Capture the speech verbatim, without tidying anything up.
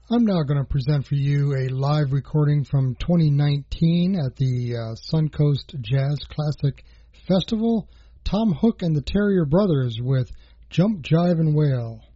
I'm now going to present for you a live recording from twenty nineteen at the uh, Suncoast Jazz Classic Festival. Tom Hook and the Terrier Brothers with Jump, Jive, and Wail.